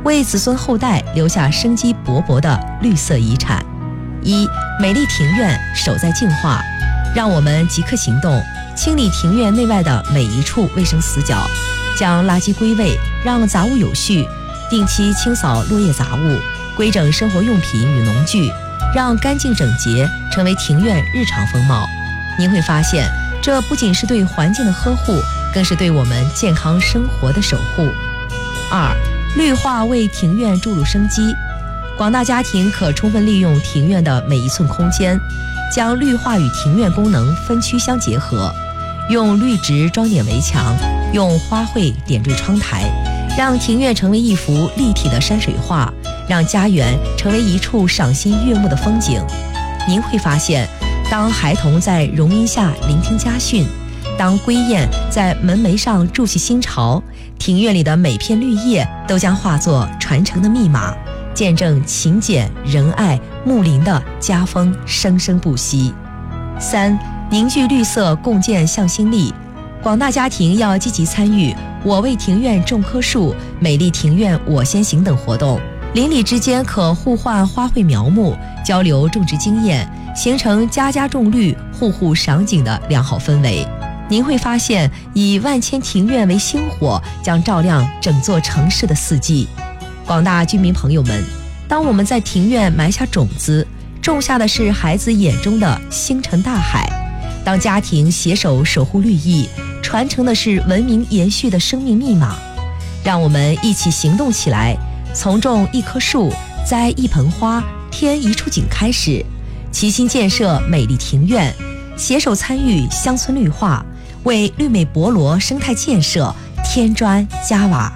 为子孙后代留下生机勃勃的绿色遗产。一、美丽庭院守在净化，让我们即刻行动，清理庭院内外的每一处卫生死角，将垃圾归位，让杂物有序，定期清扫落叶杂物，规整生活用品与农具，让干净整洁成为庭院日常风貌。您会发现，这不仅是对环境的呵护，更是对我们健康生活的守护。二、绿化为庭院注入生机，广大家庭可充分利用庭院的每一寸空间，将绿化与庭院功能分区相结合，用绿植装点围墙，用花卉点缀窗台，让庭院成为一幅立体的山水画，让家园成为一处赏心悦目的风景。您会发现，当孩童在榕荫下聆听家训，当归雁在门楣上筑起新巢，庭院里的每片绿叶都将化作传承的密码，见证勤俭仁爱睦邻的家风生生不息。三、凝聚绿色共建向心力，广大家庭要积极参与我为庭院种棵树、美丽庭院我先行等活动，邻里之间可互换花卉苗木，交流种植经验，形成家家种绿、户户赏景的良好氛围。您会发现，以万千庭院为星火，将照亮整座城市的四季。广大居民朋友们，当我们在庭院埋下种子，种下的是孩子眼中的星辰大海；当家庭携手守护绿意，传承的是文明延续的生命密码。让我们一起行动起来，从种一棵树、栽一盆花、添一处景开始，齐心建设美丽庭院，携手参与乡村绿化，为绿美博罗生态建设添砖加瓦。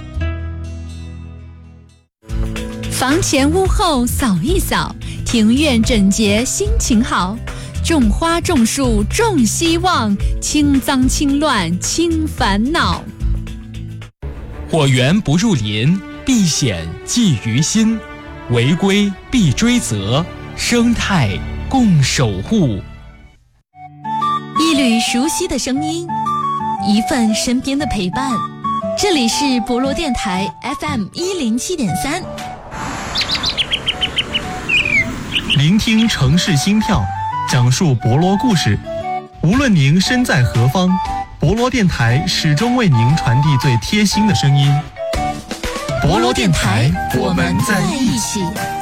房前屋后扫一扫，庭院整洁心情好。种花种树种希望，清脏清乱清烦恼。 火源不入林，避险忌于心，违规必追责，生态共守护。 一缕熟悉的声音，一份身边的陪伴。这里是博罗电台 FM107.3， 聆听城市心跳，讲述博罗故事。无论您身在何方，博罗电台始终为您传递最贴心的声音。博罗电台，我们在一起。